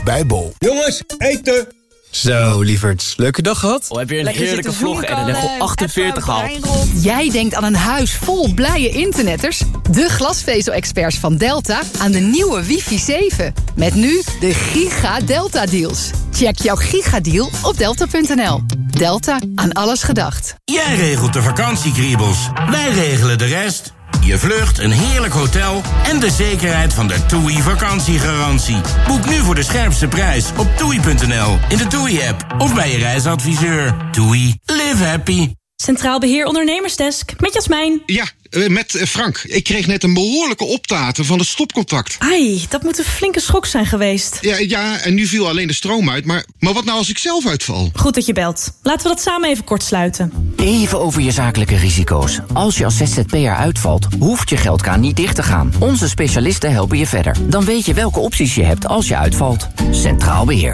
bij Bol. Jongens, eten! Zo, lieverds. Leuke dag gehad? Heb je een heerlijke vlog en een level 48 gehaald? Jij denkt aan een huis vol blije internetters? De glasvezel-experts van Delta aan de nieuwe wifi 7. Met nu de Giga Delta Deals. Check jouw gigadeal op delta.nl. Delta, aan alles gedacht. Jij regelt de vakantiekriebels. Wij regelen de rest. Je vlucht, een heerlijk hotel en de zekerheid van de TUI vakantiegarantie. Boek nu voor de scherpste prijs op toei.nl, in de TUI-app of bij je reisadviseur. TUI, live happy. Centraal Beheer Ondernemersdesk, met Jasmijn. Ja, met Frank. Ik kreeg net een behoorlijke optaten van het stopcontact. Ai, dat moet een flinke schok zijn geweest. Ja, en nu viel alleen de stroom uit. Maar wat nou als ik zelf uitval? Goed dat je belt. Laten we dat samen even kort sluiten. Even over je zakelijke risico's. Als je als ZZP'er uitvalt, hoeft je geldkraan niet dicht te gaan. Onze specialisten helpen je verder. Dan weet je welke opties je hebt als je uitvalt. Centraal Beheer.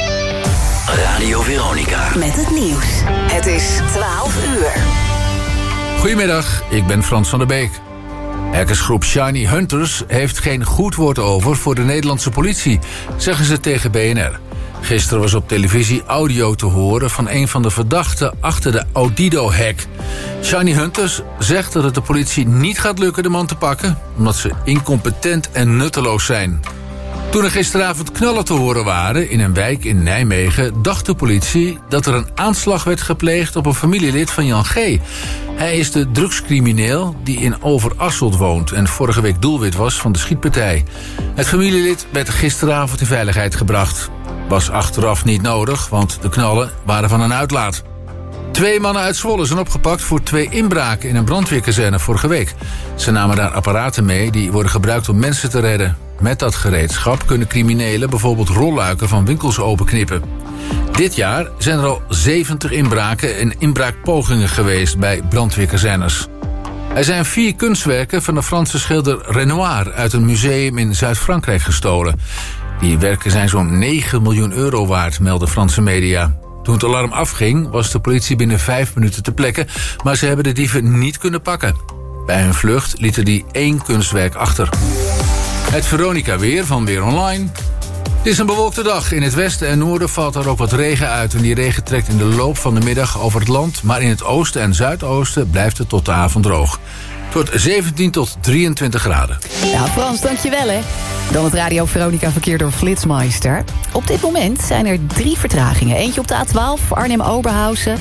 Radio Veronica. Met het nieuws. Het is 12 uur. Goedemiddag, ik ben Frans van der Beek. Hackersgroep Shiny Hunters heeft geen goed woord over voor de Nederlandse politie, zeggen ze tegen BNR. Gisteren was op televisie audio te horen van een van de verdachten achter de Odido-hack. Shiny Hunters zegt dat het de politie niet gaat lukken de man te pakken, omdat ze incompetent en nutteloos zijn. Toen er gisteravond knallen te horen waren in een wijk in Nijmegen, dacht de politie dat er een aanslag werd gepleegd op een familielid van Jan G. Hij is de drugscrimineel die in Overasselt woont en vorige week doelwit was van de schietpartij. Het familielid werd gisteravond in veiligheid gebracht. Was achteraf niet nodig, want de knallen waren van een uitlaat. 2 mannen uit Zwolle zijn opgepakt voor 2 inbraken in een brandweerkazerne vorige week. Ze namen daar apparaten mee die worden gebruikt om mensen te redden. Met dat gereedschap kunnen criminelen bijvoorbeeld rolluiken van winkels openknippen. Dit jaar zijn er al 70 inbraken en inbraakpogingen geweest bij brandweerkazernes. Er zijn 4 kunstwerken van de Franse schilder Renoir uit een museum in Zuid-Frankrijk gestolen. Die werken zijn zo'n 9 miljoen euro waard, melden Franse media. Toen het alarm afging, was de politie binnen 5 minuten ter plekke, maar ze hebben de dieven niet kunnen pakken. Bij hun vlucht lieten die 1 kunstwerk achter. Het Veronica weer van Weer Online. Het is een bewolkte dag. In het westen en noorden valt er ook wat regen uit. En die regen trekt in de loop van de middag over het land. Maar in het oosten en zuidoosten blijft het tot de avond droog. Het wordt 17 tot 23 graden. Ja, Frans, dankjewel hè. Dan het Radio Veronica verkeer door Flitsmeister. Op dit moment zijn er 3 vertragingen. Eentje op de A12, Arnhem-Oberhausen.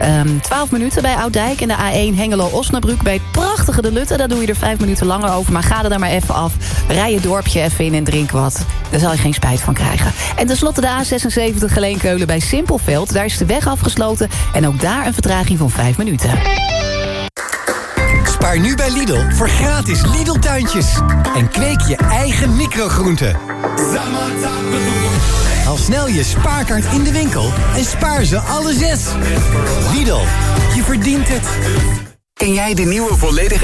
12 minuten bij Ouddijk. En de A1 Hengelo-Osnabrück bij het prachtige De Lutte. Daar doe je er 5 minuten langer over. Maar ga er daar maar even af. Rij je dorpje even in en drink wat. Daar zal je geen spijt van krijgen. En tenslotte de A76 Geleen-Keulen bij Simpelveld. Daar is de weg afgesloten. En ook daar een vertraging van 5 minuten. Spaar nu bij Lidl voor gratis Lidl-tuintjes. En kweek je eigen microgroenten. Haal snel je spaarkaart in de winkel en spaar ze alle 6. Lidl, je verdient het. Ken jij de nieuwe volledige